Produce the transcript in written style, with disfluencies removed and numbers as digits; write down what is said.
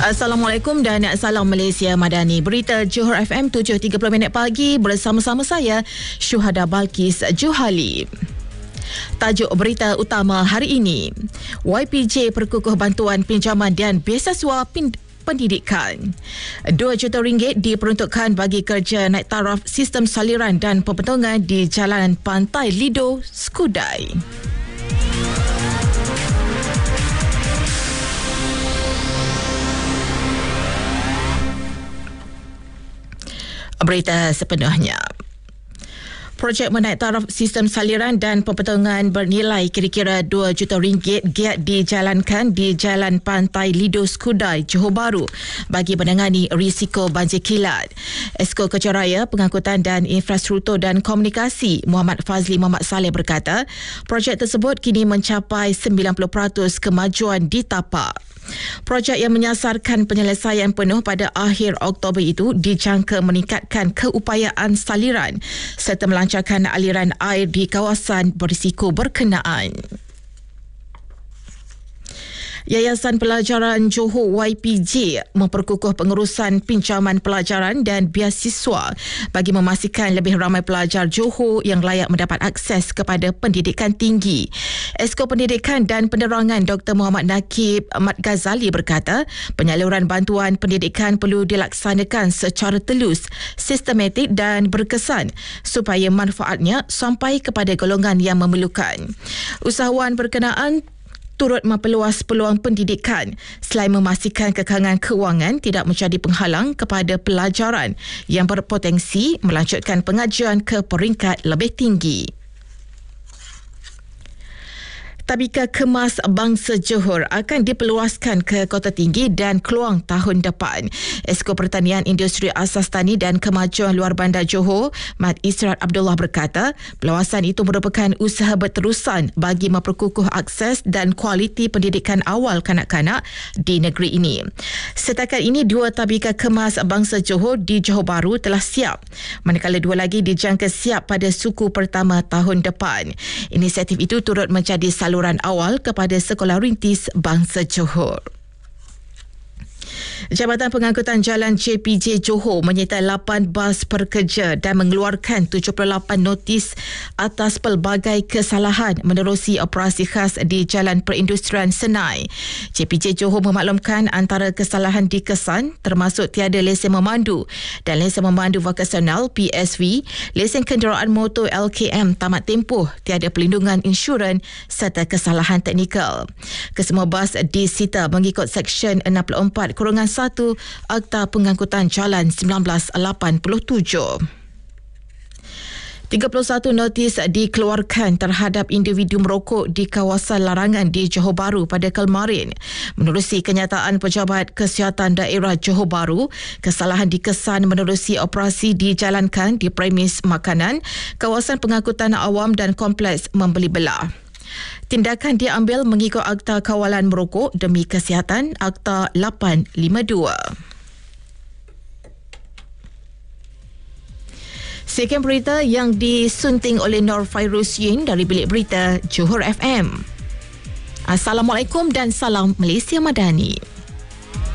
Assalamualaikum dan salam Malaysia Madani. Berita Johor FM 7.30 minit pagi bersama-sama saya Syuhada Balkis Juhali. Tajuk berita utama hari ini, YPJ perkukuh bantuan pinjaman dan beasiswa pendidikan. RM2 juta diperuntukkan bagi kerja naik taraf sistem saliran dan pembentungan di Jalan Pantai Lido, Skudai. Berita sepenuhnya. Projek menaik taraf sistem saliran dan pembentungan bernilai kira-kira RM2 juta giat dijalankan di Jalan Pantai Lido Skudai, Johor Bahru bagi menangani risiko banjir kilat. Esko Kerja Raya, Pengangkutan dan Infrastruktur dan Komunikasi Muhammad Fazli Muhammad Saleh berkata, projek tersebut kini mencapai 90% kemajuan ditapak. Projek yang menyasarkan penyelesaian penuh pada akhir Oktober itu dijangka meningkatkan keupayaan saliran serta melancarkan aliran air di kawasan berisiko berkenaan. Yayasan Pelajaran Johor YPJ memperkukuh pengurusan pinjaman pelajaran dan beasiswa bagi memastikan lebih ramai pelajar Johor yang layak mendapat akses kepada pendidikan tinggi. Esko Pendidikan dan Penerangan Dr. Muhammad Nakib Ahmad Ghazali berkata, penyaluran bantuan pendidikan perlu dilaksanakan secara telus, sistematik dan berkesan supaya manfaatnya sampai kepada golongan yang memerlukan. Usahawan berkenaan turut memperluas peluang pendidikan selain memastikan kekangan kewangan tidak menjadi penghalang kepada pelajaran yang berpotensi melanjutkan pengajian ke peringkat lebih tinggi. Tabika Kemas Bangsa Johor akan diperluaskan ke Kota Tinggi dan Kluang tahun depan. Esko Pertanian Industri Asas Tani dan Kemajuan Luar Bandar Johor, Mat Israt Abdullah berkata, perluasan itu merupakan usaha berterusan bagi memperkukuh akses dan kualiti pendidikan awal kanak-kanak di negeri ini. Setakat ini, 2 tabika kemas Bangsa Johor di Johor Bahru telah siap, manakala 2 lagi dijangka siap pada suku pertama tahun depan. Inisiatif itu turut menjadi saluran awal kepada Sekolah Rintis Bangsa Johor. Jabatan Pengangkutan Jalan JPJ Johor menyertai 8 bas pekerja dan mengeluarkan 78 notis atas pelbagai kesalahan menerusi operasi khas di Jalan Perindustrian Senai. JPJ Johor memaklumkan antara kesalahan dikesan termasuk tiada lesen memandu dan lesen memandu vokasional PSV, lesen kenderaan motor LKM tamat tempoh, tiada pelindungan insurans serta kesalahan teknikal. Kesemua bas disita mengikut Seksyen 64/1 Akta Pengangkutan Jalan 1987. 31 notis dikeluarkan terhadap individu merokok di kawasan larangan di Johor Bahru pada kemarin. Menerusi kenyataan Pejabat Kesihatan Daerah Johor Bahru, kesalahan dikesan menerusi operasi dijalankan di premis makanan, kawasan pengangkutan awam dan kompleks membeli belah. Tindakan diambil mengikut Akta Kawalan Merokok demi Kesihatan Akta 852. Sekian berita yang disunting oleh Nur Fairuz Yin dari Bilik Berita Johor FM. Assalamualaikum dan salam Malaysia Madani.